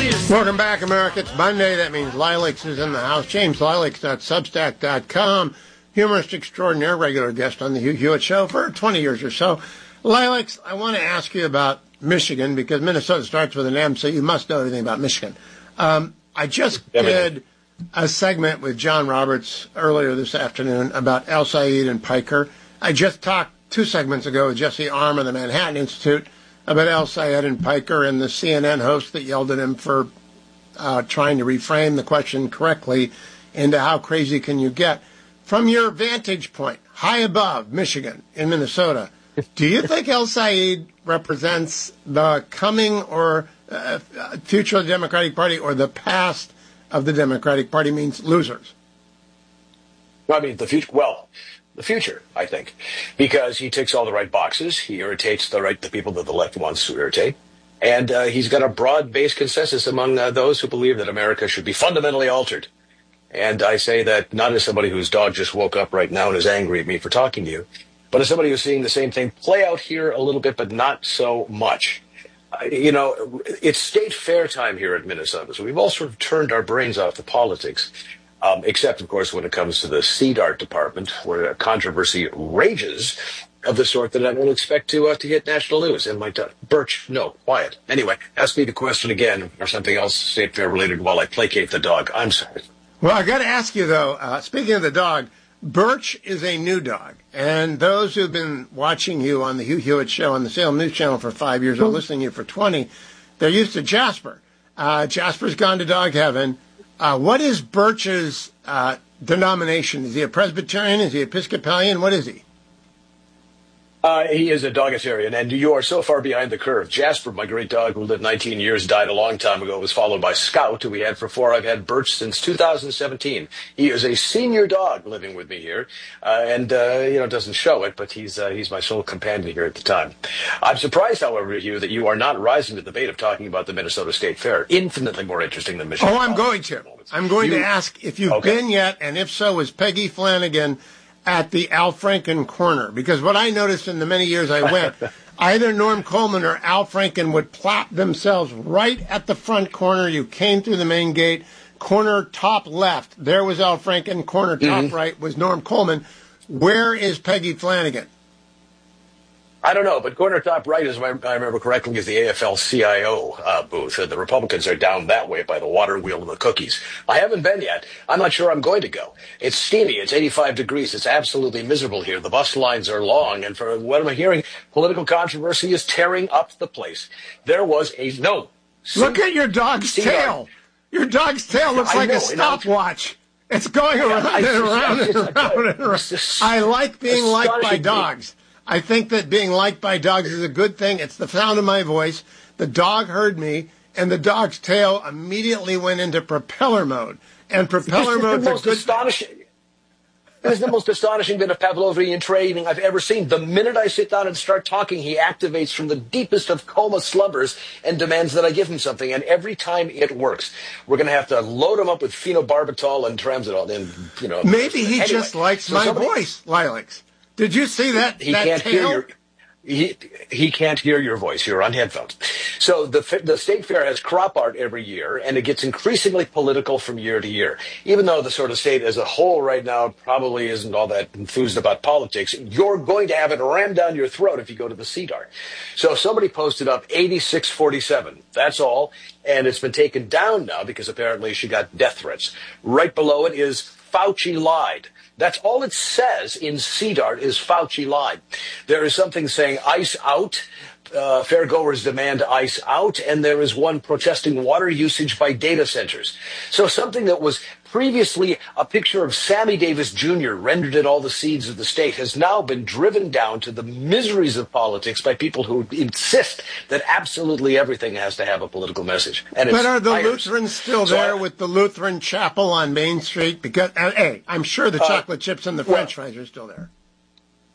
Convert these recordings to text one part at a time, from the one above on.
Welcome back, America. It's Monday. That means Lilacs is in the house. JamesLilacs.substack.com. Humorist extraordinaire, regular guest on the Hugh Hewitt Show for 20 years or so. Lilacs, I want to ask you about Michigan, because Minnesota starts with an M, so you must know everything about Michigan. I just did a segment with John Roberts earlier this afternoon about El Said and Piker. I just talked 2 segments ago with Jesse Arm of the Manhattan Institute about El Sayed and Piker and the CNN host that yelled at him for trying to reframe the question correctly into how crazy can you get. From your vantage point, high above Michigan in Minnesota, do you think El Sayed represents the coming or future of the Democratic Party, or the past of the Democratic Party, means losers? I mean, the future. Well, the future, I think, because he ticks all the right boxes. He irritates the people that the left wants to irritate. And he's got a broad-based consensus among those who believe that America should be fundamentally altered. And I say that not as somebody whose dog just woke up right now and is angry at me for talking to you, but as somebody who's seeing the same thing play out here a little bit, but not so much. It's state fair time here at Minnesota, so we've all sort of turned our brains off the politics. Except, of course, when it comes to the CDART department, where controversy rages of the sort that I don't expect to hit national news. And Birch, no, quiet. Anyway, ask me the question again, or something else state fair related, while I placate the dog. I'm sorry. Well, I got to ask you, though, speaking of the dog, Birch is a new dog. And those who've been watching you on the Hugh Hewitt Show on the Salem News Channel for 5 years, or listening to you for 20, they're used to Jasper. Jasper's gone to dog heaven. What is Birch's denomination? Is he a Presbyterian? Is he Episcopalian? What is he? He is a dogitarian, and you are so far behind the curve. Jasper, my great dog, who lived 19 years, died a long time ago, was followed by Scout, who we had for 4. I've had Birch since 2017. He is a senior dog living with me here, and doesn't show it, but he's my sole companion here at the time. I'm surprised, however, Hugh, that you are not rising to the bait of talking about the Minnesota State Fair. Infinitely more interesting than Michigan. Oh, I'm going to. I'm going to ask if you've been yet, and if so, is Peggy Flanagan at the Al Franken corner? Because what I noticed in the many years I went, either Norm Coleman or Al Franken would plop themselves right at the front corner. You came through the main gate, corner top left, there was Al Franken, corner top right was Norm Coleman. Where is Peggy Flanagan? I don't know, but corner top right, as I remember correctly, is the AFL-CIO booth. The Republicans are down that way by the water wheel and the cookies. I haven't been yet. I'm not sure I'm going to go. It's steamy. It's 85 degrees. It's absolutely miserable here. The bus lines are long, and for what I'm hearing, political controversy is tearing up the place. There was a no. Look at your dog's tail. Your dog's tail looks like a stopwatch. It's going around and around and around and around. I like being liked by dogs. I think that being liked by dogs is a good thing. It's the sound of my voice. The dog heard me, and the dog's tail immediately went into propeller mode. And propeller mode's a good thing. This is the most astonishing bit of Pavlovian training I've ever seen. The minute I sit down and start talking, he activates from the deepest of coma slumbers and demands that I give him something. And every time it works, we're going to have to load him up with phenobarbital and Tramzadol. And, maybe he just likes my voice, Lilacs. Did you see that? He can't tail? He can't hear your voice. You're on headphones. So the state fair has crop art every year, and it gets increasingly political from year to year. Even though the sort of state as a whole right now probably isn't all that enthused about politics, you're going to have it rammed down your throat if you go to the CDART. So somebody posted up 8647. That's all. And it's been taken down now because apparently she got death threats. Right below it is Fauci lied. That's all it says in CDART is Fauci lied. There is something saying ice out. Fairgoers demand ice out. And there is one protesting water usage by data centers. So something that was previously a picture of Sammy Davis Jr. rendered at all the seeds of the state has now been driven down to the miseries of politics by people who insist that absolutely everything has to have a political message. And but are the Lutherans still there with the Lutheran chapel on Main Street? Because, hey, I'm sure the chocolate chips and the French fries are still there.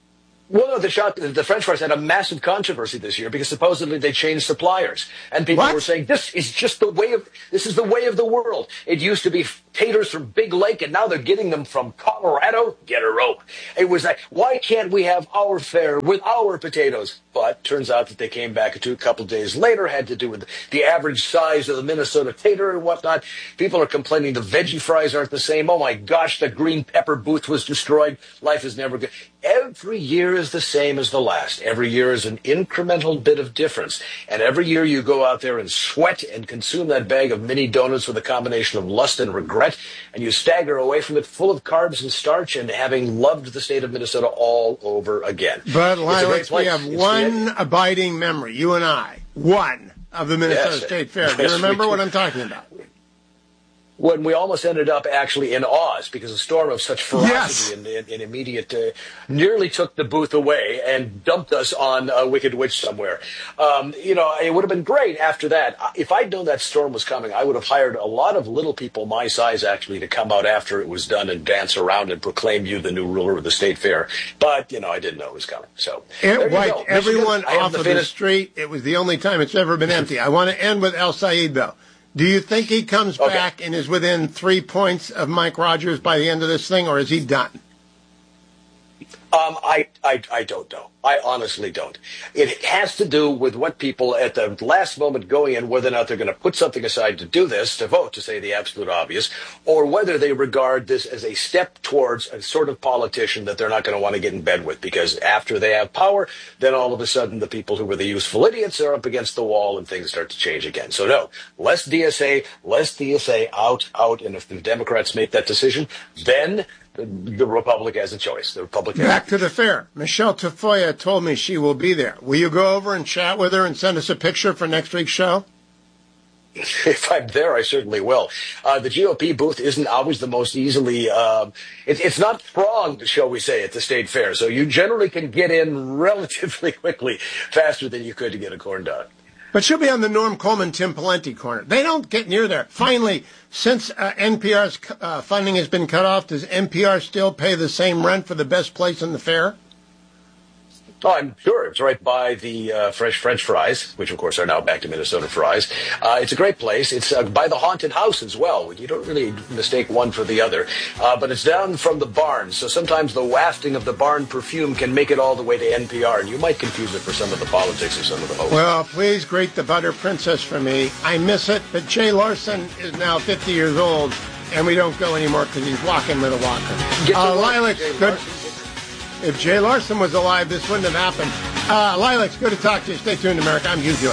Well, no, the French fries had a massive controversy this year because supposedly they changed suppliers, and people were saying this is the way of the world. It used to be taters from Big Lake, and now they're getting them from Colorado. Get a rope. It was like, why can't we have our fare with our potatoes? But turns out that they came back a couple days later, had to do with the average size of the Minnesota tater and whatnot. People are complaining the veggie fries aren't the same. Oh my gosh, the green pepper booth was destroyed. Life is never good. Every year is the same as the last. Every year is an incremental bit of difference. And every year you go out there and sweat and consume that bag of mini donuts with a combination of lust and regret, and you stagger away from it full of carbs and starch and having loved the state of Minnesota all over again. But, Lilacs, we have one abiding memory, you and I, one of the Minnesota State Fair. Do you remember what I'm talking about? When we almost ended up actually in Oz because a storm of such ferocity and immediate nearly took the booth away and dumped us on a Wicked Witch somewhere. It would have been great after that. If I'd known that storm was coming, I would have hired a lot of little people my size actually to come out after it was done and dance around and proclaim you the new ruler of the state fair. But, I didn't know it was coming. So it wiped everyone off of the street. It was the only time it's ever been empty. I want to end with El Said, though. Do you think he comes back and is within 3 points of Mike Rogers by the end of this thing, or is he done? I don't know. I honestly don't. It has to do with what people at the last moment going in, whether or not they're going to put something aside to do this, to vote, to say the absolute obvious, or whether they regard this as a step towards a sort of politician that they're not going to want to get in bed with, because after they have power, then all of a sudden the people who were the useful idiots are up against the wall and things start to change again. So no, less DSA, out, and if the Democrats make that decision, then the Republic has a choice. The Republican. Back to the fair. Michelle Tafoya told me she will be there. Will you go over and chat with her and send us a picture for next week's show? If I'm there, I certainly will. The GOP booth isn't always the most easily, it's not thronged, shall we say, at the state fair. So you generally can get in relatively quickly, faster than you could to get a corn dog. But she'll be on the Norm Coleman, Tim Pawlenty corner. They don't get near there. Finally, since NPR's funding has been cut off, does NPR still pay the same rent for the best place in the fair? Oh, I'm sure. It's right by the fresh French fries, which, of course, are now back to Minnesota fries. It's a great place. It's by the haunted house as well. You don't really mistake one for the other. But it's down from the barn, so sometimes the wafting of the barn perfume can make it all the way to NPR, and you might confuse it for some of the politics of some of the hosts. Well, please greet the butter princess for me. I miss it, but Jay Larson is now 50 years old, and we don't go anymore because he's walking with a walker. Lilacs, good. If Jay Larson was alive, this wouldn't have happened. Lilacs, good to talk to you. Stay tuned, America. I'm Hugh Hewitt.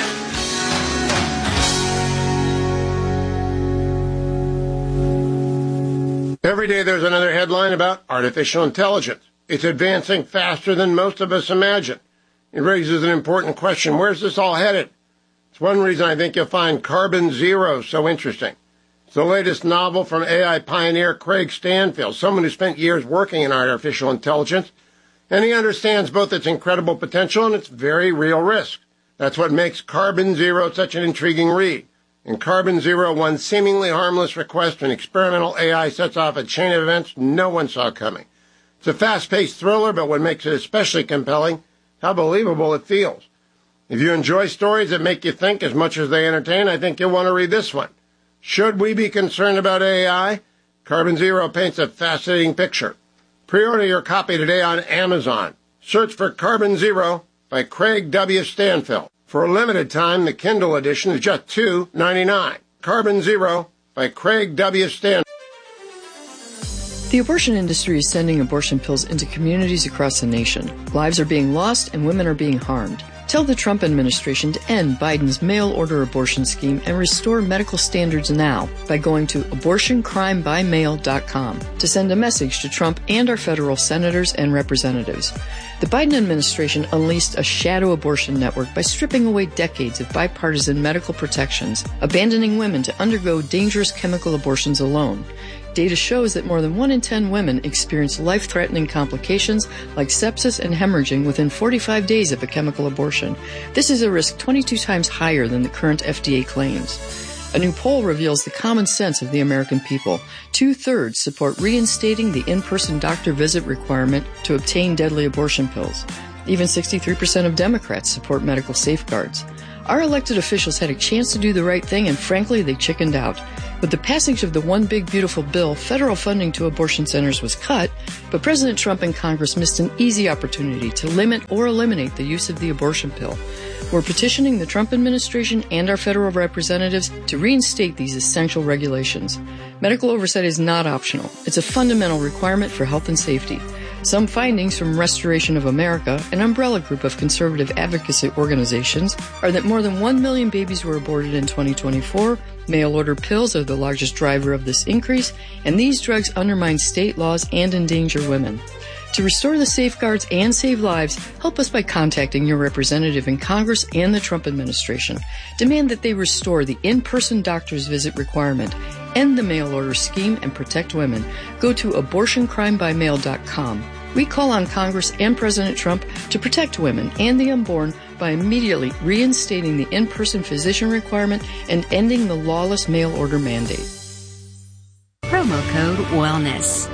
Every day there's another headline about artificial intelligence. It's advancing faster than most of us imagine. It raises an important question. Where's this all headed? It's one reason I think you'll find Carbon Zero so interesting. It's the latest novel from AI pioneer Craig Stanfield, someone who spent years working in artificial intelligence, and he understands both its incredible potential and its very real risk. That's what makes Carbon Zero such an intriguing read. In Carbon Zero, one seemingly harmless request to an experimental AI sets off a chain of events no one saw coming. It's a fast-paced thriller, but what makes it especially compelling, how believable it feels. If you enjoy stories that make you think as much as they entertain, I think you'll want to read this one. Should we be concerned about AI? Carbon Zero paints a fascinating picture. Pre-order your copy today on Amazon. Search for Carbon Zero by Craig W. Stanfield. For a limited time, the Kindle edition is just $2.99. Carbon Zero by Craig W. Stanfield. The abortion industry is sending abortion pills into communities across the nation. Lives are being lost and women are being harmed. Tell the Trump administration to end Biden's mail-order abortion scheme and restore medical standards now by going to abortioncrimebymail.com to send a message to Trump and our federal senators and representatives. The Biden administration unleashed a shadow abortion network by stripping away decades of bipartisan medical protections, abandoning women to undergo dangerous chemical abortions alone. Data shows that more than 1 in 10 women experience life-threatening complications like sepsis and hemorrhaging within 45 days of a chemical abortion. This is a risk 22 times higher than the current FDA claims. A new poll reveals the common sense of the American people. 2/3 support reinstating the in-person doctor visit requirement to obtain deadly abortion pills. Even 63% of Democrats support medical safeguards. Our elected officials had a chance to do the right thing, and frankly, they chickened out. With the passage of the One Big Beautiful Bill, federal funding to abortion centers was cut, but President Trump and Congress missed an easy opportunity to limit or eliminate the use of the abortion pill. We're petitioning the Trump administration and our federal representatives to reinstate these essential regulations. Medical oversight is not optional. It's a fundamental requirement for health and safety. Some findings from Restoration of America, an umbrella group of conservative advocacy organizations, are that more than 1 million babies were aborted in 2024. Mail-order pills are the largest driver of this increase, and these drugs undermine state laws and endanger women. To restore the safeguards and save lives, help us by contacting your representative in Congress and the Trump administration. Demand that they restore the in-person doctor's visit requirement, end the mail-order scheme, and protect women. Go to abortioncrimebymail.com. We call on Congress and President Trump to protect women and the unborn by immediately reinstating the in-person physician requirement and ending the lawless mail-order mandate. Promo code WELLNESS.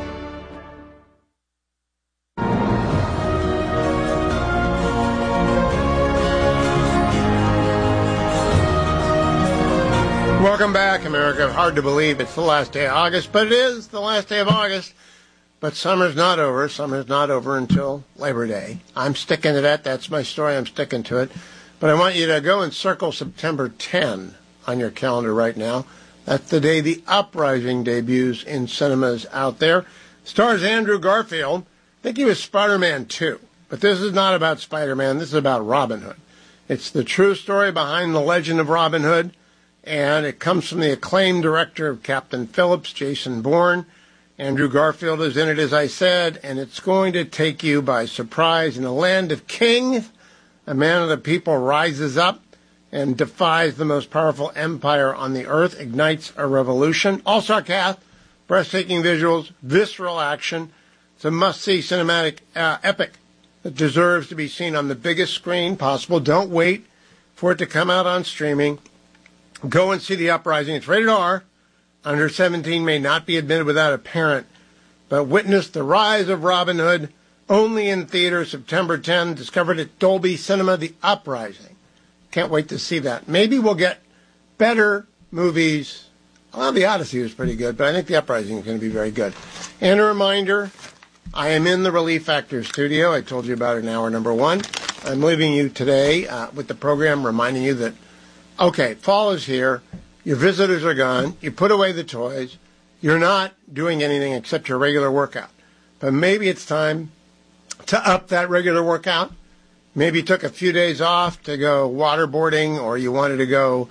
Welcome back, America. Hard to believe it's the last day of August, but it is the last day of August. But summer's not over. Summer's not over until Labor Day. I'm sticking to that. That's my story. I'm sticking to it. But I want you to go and circle September 10 on your calendar right now. That's the day The Uprising debuts in cinemas out there. Stars Andrew Garfield. I think he was Spider-Man 2. But this is not about Spider-Man. This is about Robin Hood. It's the true story behind the legend of Robin Hood. And it comes from the acclaimed director of Captain Phillips, Jason Bourne. Andrew Garfield is in it, as I said, and it's going to take you by surprise. In a land of kings, a man of the people rises up and defies the most powerful empire on the earth, ignites a revolution. All-star cast, breathtaking visuals, visceral action. It's a must-see cinematic epic that deserves to be seen on the biggest screen possible. Don't wait for it to come out on streaming. Go and see The Uprising. It's rated R. Under 17 may not be admitted without a parent. But witness the rise of Robin Hood, only in theaters September 10. Discovered at Dolby Cinema, The Uprising. Can't wait to see that. Maybe we'll get better movies. Well, The Odyssey was pretty good, but I think The Uprising is going to be very good. And a reminder, I am in the Relief Factor studio. I told you about it in hour number 1. I'm leaving you today with the program reminding you that, okay, fall is here. Your visitors are gone. You put away the toys. You're not doing anything except your regular workout. But maybe it's time to up that regular workout. Maybe you took a few days off to go waterboarding, or you wanted to go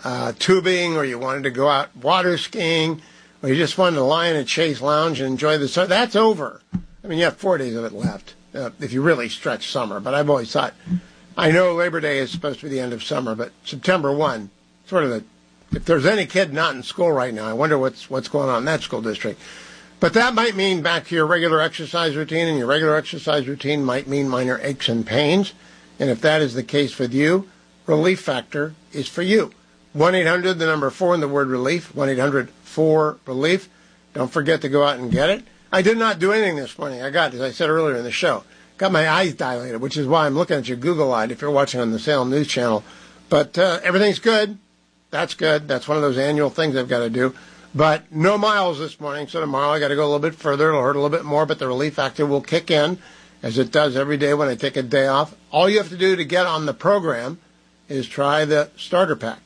tubing, or you wanted to go out water skiing, or you just wanted to lie in a Chase lounge and enjoy the sun. That's over. I mean, you have 4 days of it left if you really stretch summer. But I've always thought, I know Labor Day is supposed to be the end of summer, but September 1, sort of if there's any kid not in school right now, I wonder what's going on in that school district. But that might mean back to your regular exercise routine, and your regular exercise routine might mean minor aches and pains. And if that is the case with you, Relief Factor is for you. 1-800, the number 4, and the word relief, 1-800-4-RELIEF. Don't forget to go out and get it. I did not do anything this morning. I got, as I said earlier in the show, got my eyes dilated, which is why I'm looking at you Google-eyed if you're watching on the Salem News Channel. But everything's good. That's good. That's one of those annual things I've got to do. But no miles this morning, so tomorrow I got to go a little bit further. It'll hurt a little bit more, but the Relief Factor will kick in, as it does every day when I take a day off. All you have to do to get on the program is try the starter pack.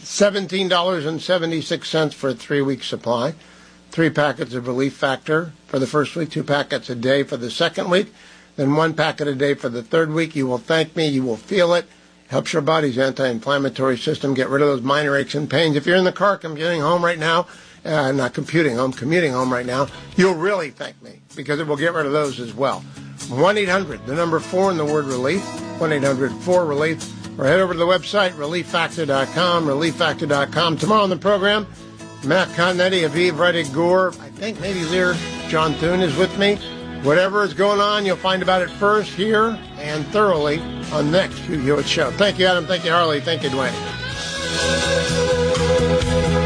$17.76 for a 3-week supply. 3 packets of Relief Factor for the first week, 2 packets a day for the second week, then 1 packet a day for the third week. You will thank me. You will feel it. Helps your body's anti-inflammatory system get rid of those minor aches and pains. If you're in the car commuting home right now, commuting home right now, you'll really thank me because it will get rid of those as well. 1-800, the number 4 and the word relief, 1-800-4-RELIEF, or head over to the website, relieffactor.com, relieffactor.com. Tomorrow on the program, Matt Continetti, Aviv Reddick Gore, I think maybe Lear John Thune is with me. Whatever is going on, you'll find about it first here and thoroughly on the next Hugh Hewitt Show. Thank you, Adam. Thank you, Harley. Thank you, Dwayne.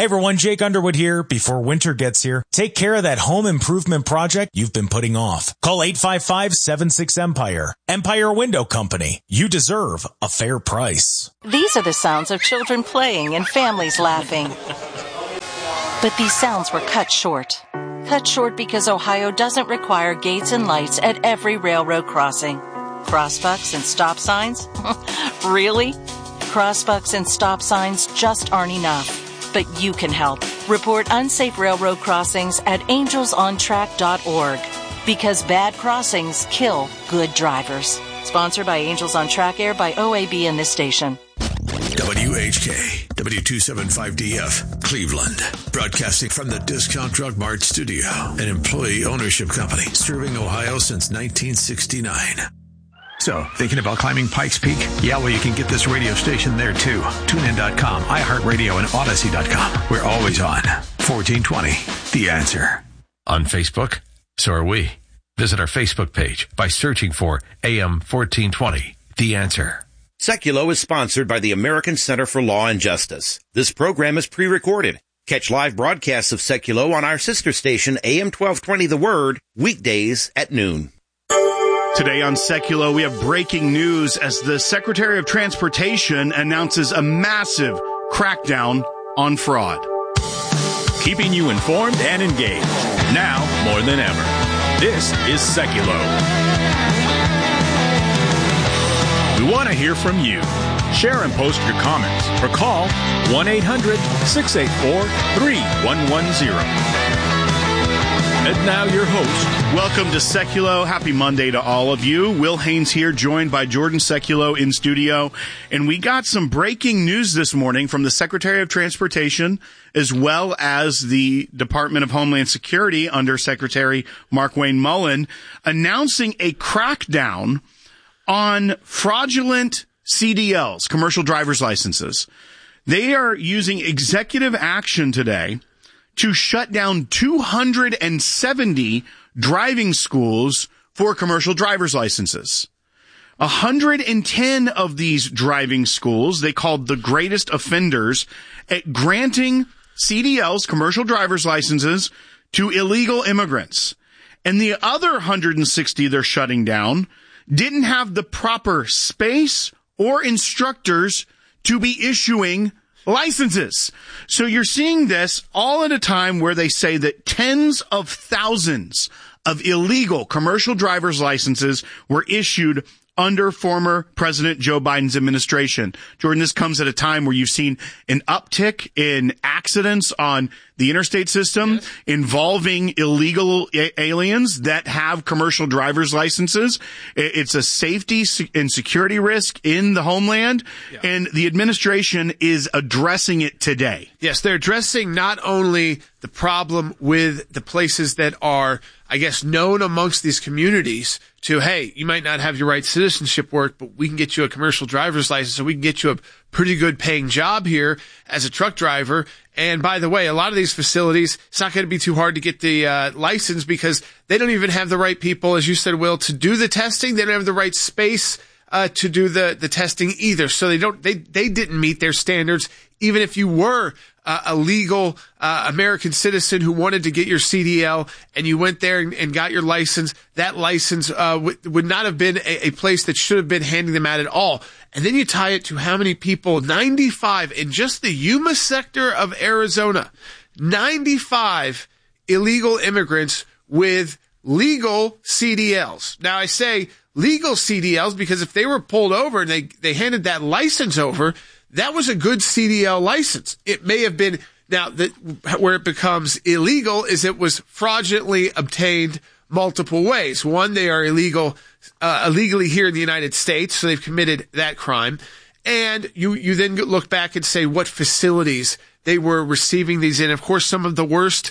everyone, Jake Underwood here. Before winter gets here, take care of that home improvement project you've been putting off. Call 855-76-EMPIRE. Empire Window Company. You deserve a fair price. These are the sounds of children playing and families laughing. But these sounds were cut short. Cut short because Ohio doesn't require gates and lights at every railroad crossing. Crossbucks and stop signs? Really? Crossbucks and stop signs just aren't enough. But you can help. Report unsafe railroad crossings at angelsontrack.org. Because bad crossings kill good drivers. Sponsored by Angels on Track, aired by OAB and this station. WHK, W275DF, Cleveland. Broadcasting from the Discount Drug Mart studio. An employee ownership company serving Ohio since 1969. So, thinking about climbing Pikes Peak? Yeah, well, you can get this radio station there, too. TuneIn.com, iHeartRadio, and Odyssey.com. We're always on. 1420, The Answer. On Facebook? So are we. Visit our Facebook page by searching for AM 1420, The Answer. Seculo is sponsored by the American Center for Law and Justice. This program is pre-recorded. Catch live broadcasts of Seculo on our sister station, AM 1220 The Word, weekdays at noon. Today on Seculo, we have breaking news as the Secretary of Transportation announces a massive crackdown on fraud. Keeping you informed and engaged, now more than ever. This is Seculo. We want to hear from you. Share and post your comments or call 1-800-684-3110. And now your host. Welcome to Seculo. Happy Monday to all of you. Will Haynes here, joined by Jordan Seculo in studio. And we got some breaking news this morning from the Secretary of Transportation, as well as the Department of Homeland Security under Secretary Markwayne Mullin, announcing a crackdown on fraudulent CDLs, commercial driver's licenses. They are using executive action today to shut down 270 driving schools for commercial driver's licenses. 110 of these driving schools, they called the greatest offenders at granting CDLs, commercial driver's licenses, to illegal immigrants. And the other 160 they're shutting down didn't have the proper space or instructors to be issuing licenses. So you're seeing this all at a time where they say that tens of thousands of illegal commercial driver's licenses were issued under former President Joe Biden's administration. Jordan, this comes at a time where you've seen an uptick in accidents on the interstate system involving illegal aliens that have commercial driver's licenses. It's a safety and security risk in the homeland, and the administration is addressing it today. Yes, they're addressing not only the problem with the places that are, I guess, known amongst these communities to, hey, you might not have your right citizenship work, but we can get you a commercial driver's license, so we can get you a pretty good paying job here as a truck driver. And by the way, a lot of these facilities, it's not going to be too hard to get the license because they don't even have the right people, as you said, Will, to do the testing. They don't have the right space to do the testing either. So they didn't meet their standards. Even if you were a legal American citizen who wanted to get your CDL and you went there and got your license, that license would not have been a place that should have been handing them out at all. And then you tie it to how many people, 95 in just the Yuma sector of Arizona, 95 illegal immigrants with legal CDLs. Now I say legal CDLs because if they were pulled over and they handed that license over, that was a good CDL license. It may have been, now where it becomes illegal is it was fraudulently obtained multiple ways. One, they are illegally here in the United States, so they've committed that crime. And you then look back and say what facilities they were receiving these in. Of course, some of the worst,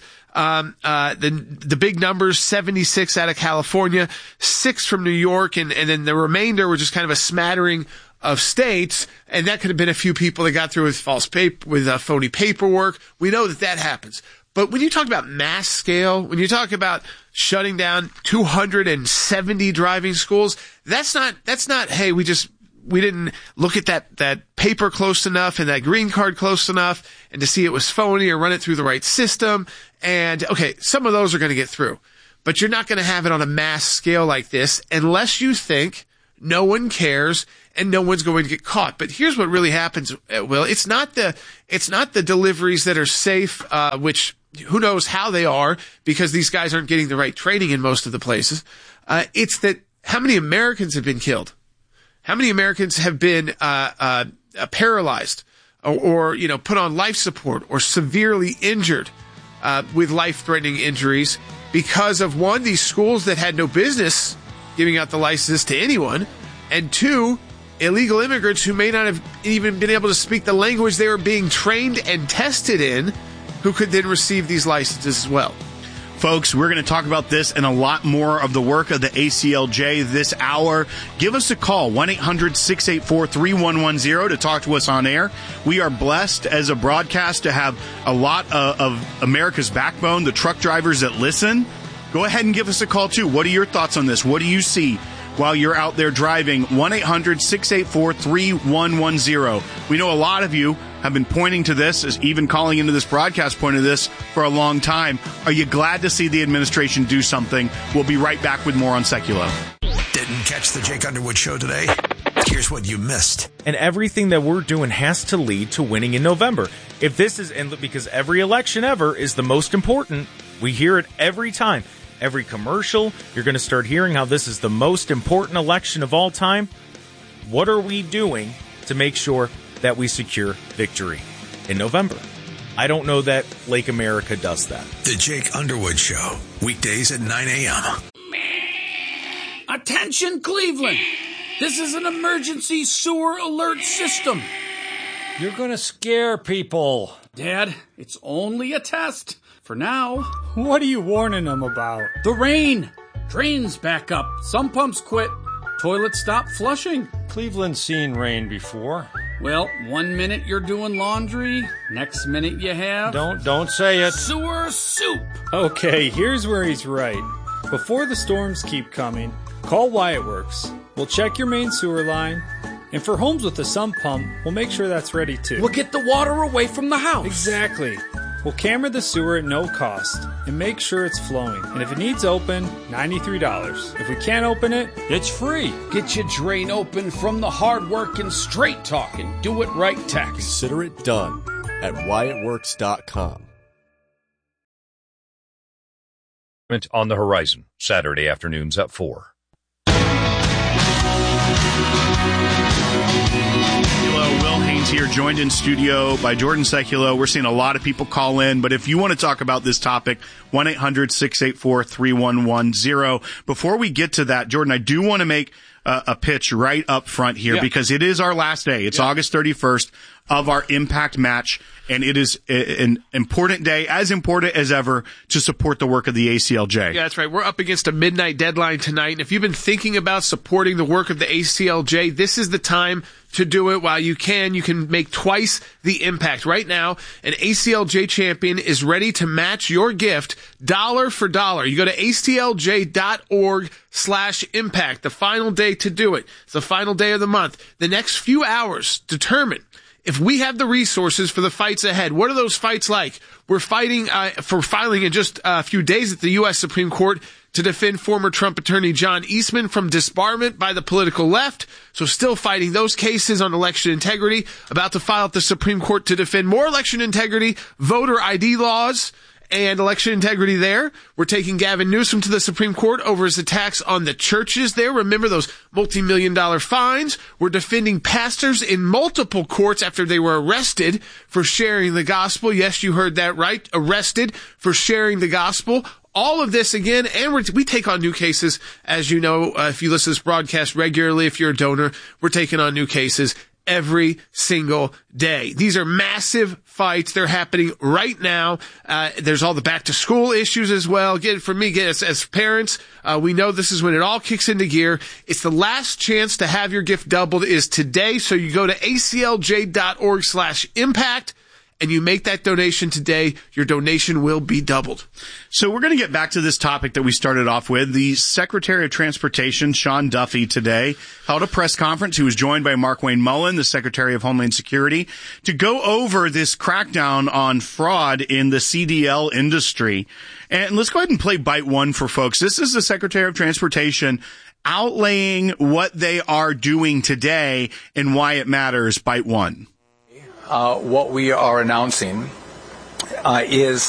the big numbers, 76 out of California, 6 from New York, and then the remainder were just kind of a smattering of states, and that could have been a few people that got through with phony paperwork. We know that happens. But when you talk about mass scale, when you talk about shutting down 270 driving schools, that's not, hey, we just we didn't look at that paper close enough and that green card close enough and to see it was phony or run it through the right system. And okay, some of those are going to get through, but you're not going to have it on a mass scale like this unless you think no one cares and no one's going to get caught. But here's what really happens, Will. It's not the deliveries that are safe, which who knows how they are because these guys aren't getting the right training in most of the places. It's that how many Americans have been killed? How many Americans have been paralyzed or put on life support or severely injured with life-threatening injuries because of, one, these schools that had no business giving out the licenses to anyone, and two, illegal immigrants who may not have even been able to speak the language they were being trained and tested in, who could then receive these licenses as well. Folks, we're going to talk about this and a lot more of the work of the ACLJ this hour. Give us a call, 1-800-684-3110 to talk to us on air. We are blessed as a broadcast to have a lot of America's backbone, the truck drivers that listen. Go ahead and give us a call, too. What are your thoughts on this? What do you see while you're out there driving? 1-800-684-3110. We know a lot of you have been pointing to this, as even calling into this broadcast pointing to this for a long time. Are you glad to see the administration do something? We'll be right back with more on Seculo. Didn't catch the Jake Underwood show today? Here's what you missed. And everything that we're doing has to lead to winning in November. If this is, and because every election ever is the most important, we hear it every time. Every commercial, you're going to start hearing how this is the most important election of all time. What are we doing to make sure that we secure victory in November? I don't know that Lake America does that. The Jake Underwood Show, weekdays at 9 a.m. Attention, Cleveland! This is an emergency sewer alert system. You're going to scare people. Dad, it's only a test. For now. What are you warning them about? The rain. Drains back up. Some pumps quit. Toilets stop flushing. Cleveland's seen rain before. Well, 1 minute you're doing laundry. Next minute you have... Don't say it. Sewer soup. Okay, here's where he's right. Before the storms keep coming, call Wyatt Works. We'll check your main sewer line. And for homes with a sump pump, we'll make sure that's ready too. We'll get the water away from the house. Exactly. We'll camera the sewer at no cost and make sure it's flowing. And if it needs open, $93. If we can't open it, it's free. Get your drain open from the hard-working, straight-talking, do-it-right tax. Consider it done at WyattWorks.com. On the horizon, Saturday afternoons at 4. Hello, Will Haynes here, joined in studio by Jordan Seculo. We're seeing a lot of people call in, but if you want to talk about this topic, 1-800-684-3110. Before we get to that, Jordan, I do want to make a pitch right up front here because it is our last day. It's August 31st of our Impact match, and it is an important day, as important as ever, to support the work of the ACLJ. Yeah, that's right. We're up against a midnight deadline tonight, and if you've been thinking about supporting the work of the ACLJ, this is the time to do it while you can. You can make twice the impact. Right now, an ACLJ champion is ready to match your gift dollar for dollar. You go to aclj.org/impact, the final day to do it. It's the final day of the month. The next few hours determine if we have the resources for the fights ahead. What are those fights like? We're fighting for filing in just a few days at the U.S. Supreme Court to defend former Trump attorney John Eastman from disbarment by the political left. So still fighting those cases on election integrity. About to file at the Supreme Court to defend more election integrity, voter ID laws, and election integrity there. We're taking Gavin Newsom to the Supreme Court over his attacks on the churches there. Remember those multi-million-dollar fines? We're defending pastors in multiple courts after they were arrested for sharing the gospel. Yes, you heard that right. Arrested for sharing the gospel. All of this again, and we take on new cases, as you know, if you listen to this broadcast regularly, if you're a donor, we're taking on new cases every single day. These are massive fights. They're happening right now. There's all the back to school issues as well. As parents, we know this is when it all kicks into gear. It's the last chance to have your gift doubled is today. So you go to aclj.org/impact. and you make that donation today, your donation will be doubled. So we're going to get back to this topic that we started off with. The Secretary of Transportation, Sean Duffy, today held a press conference. He was joined by Markwayne Mullin, the Secretary of Homeland Security, to go over this crackdown on fraud in the CDL industry. And let's go ahead and play bite one for folks. This is the Secretary of Transportation outlaying what they are doing today and why it matters. Bite one. What we are announcing is